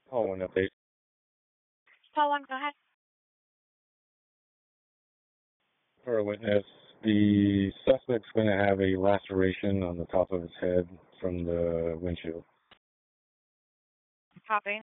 Call one update. Call one, go ahead. For a witness, the suspect's going to have a laceration on the top of his head from the windshield. Copy.